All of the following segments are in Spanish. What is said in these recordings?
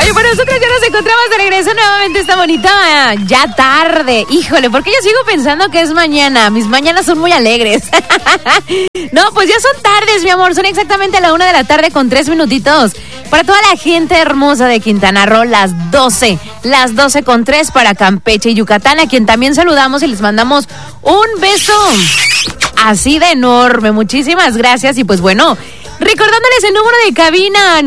Oye, bueno, nosotros ya nos encontramos de regreso nuevamente esta bonita ya tarde. Híjole, porque yo sigo pensando que es mañana. Mis mañanas son muy alegres. No, pues ya son tardes, mi amor. Son exactamente la 1:03 p.m. Para toda la gente hermosa de Quintana Roo, las 12:03 para Campeche y Yucatán, a quien también saludamos y les mandamos un beso así de enorme. Muchísimas gracias. Y pues bueno, recordándoles el número de cabina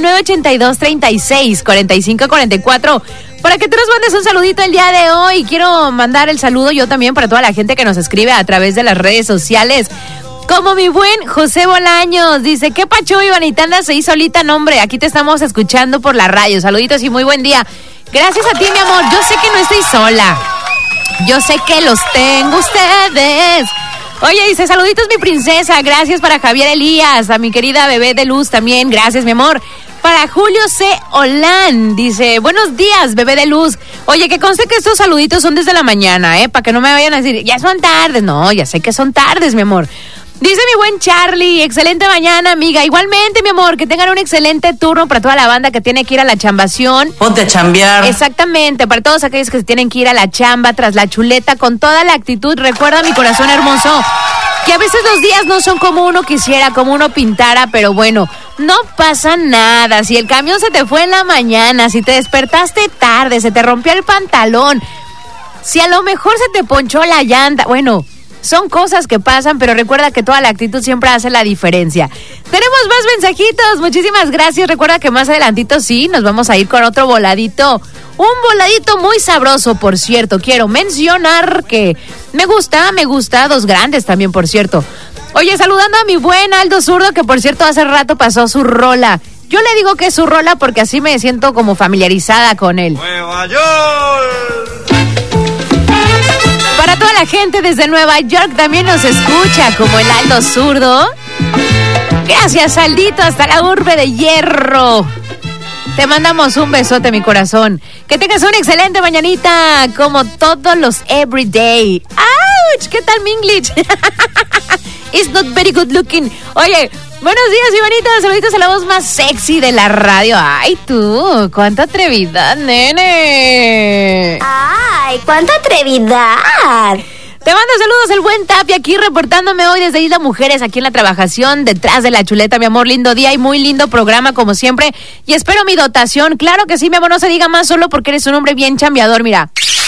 9982364544 para que tú nos mandes un saludito el día de hoy. Quiero mandar el saludo yo también para toda la gente que nos escribe a través de las redes sociales, como mi buen José Bolaños. Dice, ¿qué pacho, Ivanita? Andas ahí solita, no, hombre, aquí te estamos escuchando por la radio. Saluditos y muy buen día. Gracias a ti, mi amor. Yo sé que no estoy sola, yo sé que los tengo ustedes. Oye, dice, saluditos mi princesa, gracias para Javier Elías, a mi querida bebé de luz también, gracias mi amor. Para Julio C. Olán, dice, buenos días, bebé de luz. Oye, que conste que estos saluditos son desde la mañana, para que no me vayan a decir, ya son tardes. No, ya sé que son tardes, mi amor. Dice mi buen Charlie, excelente mañana, amiga. Igualmente, mi amor, que tengan un excelente turno para toda la banda que tiene que ir a la chambación. Ponte a chambear. Exactamente, para todos aquellos que tienen que ir a la chamba tras la chuleta con toda la actitud. Recuerda, mi corazón hermoso, que a veces los días no son como uno quisiera, como uno pintara, pero bueno, no pasa nada. Si el camión se te fue en la mañana, si te despertaste tarde, se te rompió el pantalón, si a lo mejor se te ponchó la llanta, bueno, son cosas que pasan, pero recuerda que toda la actitud siempre hace la diferencia. Tenemos más mensajitos, muchísimas gracias. Recuerda que más adelantito sí, nos vamos a ir con otro voladito. Un voladito muy sabroso, por cierto. Quiero mencionar que me gusta, dos grandes también, por cierto. Oye, saludando a mi buen Aldo Zurdo, que por cierto hace rato pasó su rola. Yo le digo que es su rola porque así me siento como familiarizada con él. ¡Nueva York! Para toda la gente desde Nueva York también nos escucha, como el Aldo Zurdo. Gracias, Aldito, hasta la urbe de Hierro. Te mandamos un besote, mi corazón. Que tengas una excelente mañanita, como todos los everyday. ¡Auch! ¿Qué tal mi English? It's not very good looking. Oye, buenos días, Ivanita. Saluditos a la voz más sexy de la radio. Ay, tú, cuánta atrevidad, nene. Ay, cuánta atrevidad. Te mando saludos el buen Tapia, aquí reportándome hoy desde Isla Mujeres, aquí en la trabajación, detrás de la chuleta, mi amor. Lindo día y muy lindo programa, como siempre. Y espero mi dotación. Claro que sí, mi amor, no se diga más solo porque eres un hombre bien chambeador, mira.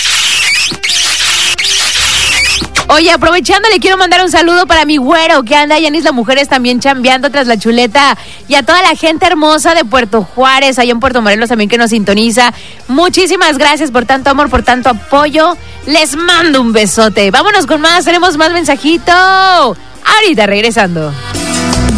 Oye, aprovechando, le quiero mandar un saludo para mi güero que anda allá en Isla Mujeres también chambeando tras la chuleta, y a toda la gente hermosa de Puerto Juárez, allá en Puerto Morelos también que nos sintoniza. Muchísimas gracias por tanto amor, por tanto apoyo. Les mando un besote. Vámonos con más, tenemos más mensajito. Ahorita regresando.